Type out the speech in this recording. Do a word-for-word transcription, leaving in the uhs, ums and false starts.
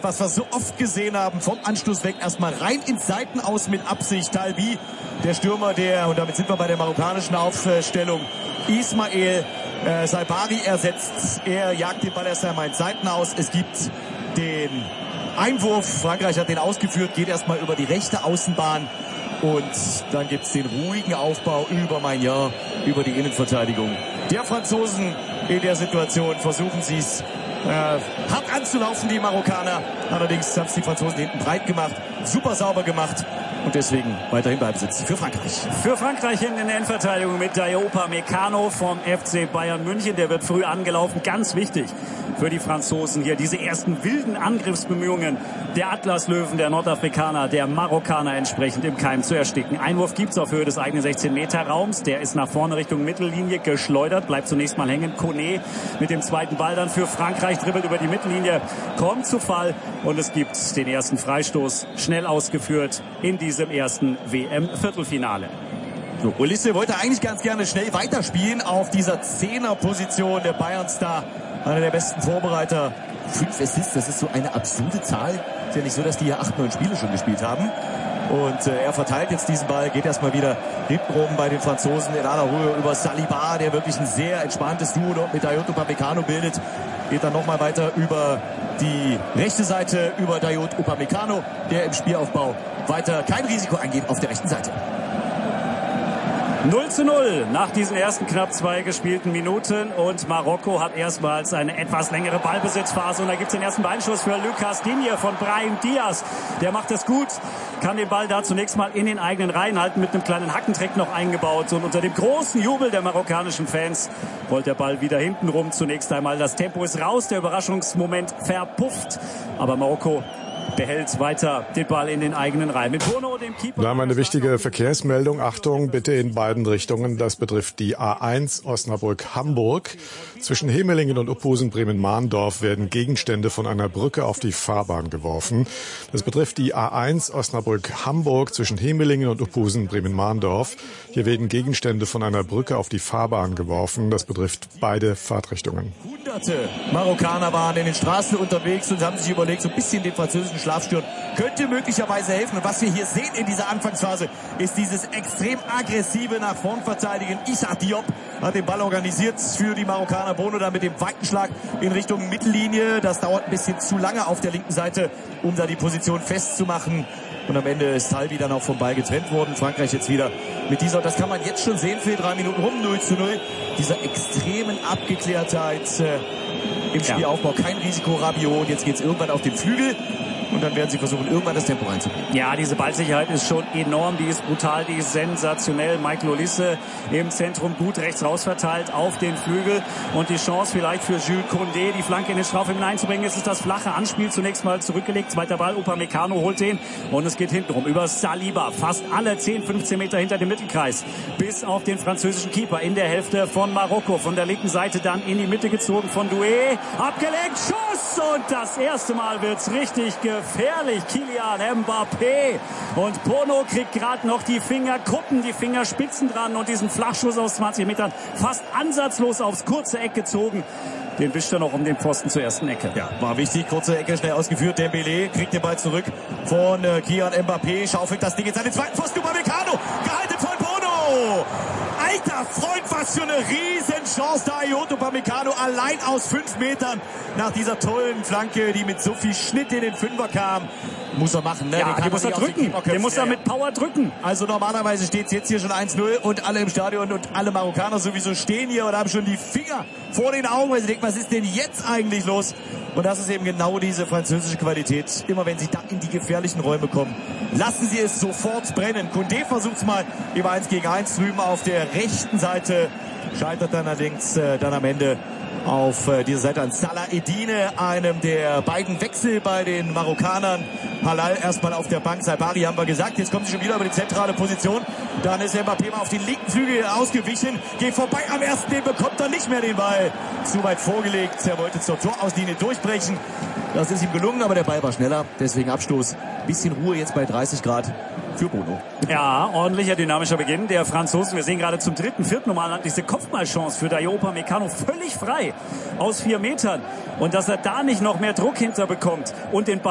was wir so oft gesehen haben, vom Anstoß weg erstmal rein ins Seitenaus mit Absicht. Talbi, der Stürmer, der, und damit sind wir bei der marokkanischen Aufstellung, Ismail äh, Saibari ersetzt. Er jagt den Ball erst einmal ins Seitenaus. Es gibt den Einwurf. Frankreich hat den ausgeführt, geht erstmal über die rechte Außenbahn. Und dann gibt es den ruhigen Aufbau über Maignan, über die Innenverteidigung der Franzosen. In der Situation versuchen sie es äh, hart anzulaufen, die Marokkaner. Allerdings haben es die Franzosen hinten breit gemacht, super sauber gemacht. Und deswegen weiterhin Ballbesitz für Frankreich. Für Frankreich hinten in der Endverteidigung mit Dayot Upamecano vom F C Bayern München. Der wird früh angelaufen. Ganz wichtig für die Franzosen hier. Diese ersten wilden Angriffsbemühungen der Atlaslöwen, der Nordafrikaner, der Marokkaner entsprechend im Keim zu ersticken. Einwurf gibt's auf Höhe des eigenen sechzehn Meter Raums. Der ist nach vorne Richtung Mittellinie geschleudert. Bleibt zunächst mal hängen. Kone mit dem zweiten Ball dann für Frankreich. Dribbelt über die Mittellinie. Kommt zu Fall. Und es gibt den ersten Freistoß. Schnell ausgeführt in die diesem ersten W M-Viertelfinale. So, Olise wollte eigentlich ganz gerne schnell weiterspielen auf dieser Zehner-Position. Der Bayern-Star, einer der besten Vorbereiter. Fünf Assists, das ist so eine absurde Zahl. Ist ja nicht so, dass die hier acht, neun Spiele schon gespielt haben. Und äh, er verteilt jetzt diesen Ball, geht erstmal wieder hintenrum bei den Franzosen in aller Ruhe über Saliba, der wirklich ein sehr entspanntes Duo dort mit Dayot Upamecano bildet. Geht dann nochmal weiter über die rechte Seite, über Dayot Upamecano, der im Spielaufbau weiter kein Risiko eingeht auf der rechten Seite. null zu null nach diesen ersten knapp zwei gespielten Minuten und Marokko hat erstmals eine etwas längere Ballbesitzphase und da gibt es den ersten Beinschuss für Lucas Digne von Brahim Diaz. Der macht das gut, kann den Ball da zunächst mal in den eigenen Reihen halten, mit einem kleinen Hackentrick noch eingebaut und unter dem großen Jubel der marokkanischen Fans rollt der Ball wieder hinten rum. Zunächst einmal das Tempo ist raus, der Überraschungsmoment verpufft, aber Marokko behält weiter den Ball in den eigenen Reihen. Mit Bono, dem Keeper. Wir haben eine wichtige Verkehrsmeldung. Achtung, bitte in beiden Richtungen. Das betrifft die A eins Osnabrück-Hamburg. Zwischen Hemelingen und Uphusen-Bremen-Mahndorf werden Gegenstände von einer Brücke auf die Fahrbahn geworfen. Das betrifft die A eins Osnabrück-Hamburg zwischen Hemelingen und Uphusen-Bremen-Mahndorf. Hier werden Gegenstände von einer Brücke auf die Fahrbahn geworfen. Das betrifft beide Fahrtrichtungen. Hunderte Marokkaner waren in den Straßen unterwegs und haben sich überlegt, so ein bisschen den französischen Schlafsturm könnte möglicherweise helfen. Und was wir hier sehen in dieser Anfangsphase, ist dieses extrem aggressive nach vorn verteidigen. Issa Diop hat den Ball organisiert für die Marokkaner. Bono dann mit dem weiten Schlag in Richtung Mittellinie. Das dauert ein bisschen zu lange auf der linken Seite, um da die Position festzumachen. Und am Ende ist Talbi dann auch vom Ball getrennt worden. Frankreich jetzt wieder mit dieser, das kann man jetzt schon sehen, für drei Minuten rum, null zu null. Dieser extremen Abgeklärtheit äh, im Spielaufbau. Kein Risiko, Rabiot. Und jetzt geht es irgendwann auf den Flügel. Und dann werden sie versuchen, irgendwann das Tempo reinzubringen. Ja, diese Ballsicherheit ist schon enorm, die ist brutal, die ist sensationell. Michael Olise im Zentrum gut rechts raus verteilt auf den Flügel. Und die Chance vielleicht für Jules Koundé, die Flanke in den Strafraum hineinzubringen. Es ist das flache Anspiel, zunächst mal zurückgelegt. Zweiter Ball, Upamecano holt den. Und es geht hintenrum über Saliba. Fast alle zehn, fünfzehn Meter hinter dem Mittelkreis. Bis auf den französischen Keeper in der Hälfte von Marokko. Von der linken Seite dann in die Mitte gezogen von Doué. Abgelenkt, Schuss! Und das erste Mal wird's richtig gefährlich. Gefährlich, Kylian Mbappé. Und Bono kriegt gerade noch die Fingerkuppen, die Fingerspitzen dran und diesen Flachschuss aus zwanzig Metern fast ansatzlos aufs kurze Eck gezogen. Den wischt er noch um den Pfosten zur ersten Ecke. Ja, war wichtig. Kurze Ecke, schnell ausgeführt. Dembélé kriegt den Ball zurück von äh, Kylian Mbappé. Schaufelt das Ding jetzt an den zweiten Pfosten. Upamecano, gehalten von Bono. Alter Freund, was für eine Riesenchance da. Dayot Upamecano allein aus fünf Metern nach dieser tollen Flanke, die mit so viel Schnitt in den Fünfer kam. Muss er machen, ne? Ja, den, den muss er drücken. Den, den muss er mit Power drücken. Also normalerweise steht es jetzt hier schon eins null und alle im Stadion und alle Marokkaner sowieso stehen hier und haben schon die Finger vor den Augen, weil sie denken, was ist denn jetzt eigentlich los? Und das ist eben genau diese französische Qualität. Immer wenn sie da in die gefährlichen Räume kommen, lassen sie es sofort brennen. Koundé versucht es mal über eins gegen eins drüben auf der rechten Seite. Scheitert dann allerdings äh, dann am Ende auf äh, dieser Seite an Salah Eddine, einem der beiden Wechsel bei den Marokkanern. Halal erstmal auf der Bank, Saibari haben wir gesagt, jetzt kommt sie schon wieder über die zentrale Position. Dann ist Mbappé mal auf den linken Flügel ausgewichen, geht vorbei am ersten, den bekommt er nicht mehr den Ball. Zu weit vorgelegt, er wollte zur Torauslinie durchbrechen. Das ist ihm gelungen, aber der Ball war schneller, deswegen Abstoß. Bisschen Ruhe jetzt bei dreißig Grad für Bono. Ja, ordentlicher, dynamischer Beginn der Franzosen. Wir sehen gerade zum dritten, vierten Mal diese Kopfballchance für Dayot Upamecano völlig frei aus vier Metern. Und dass er da nicht noch mehr Druck hinterbekommt und den Ball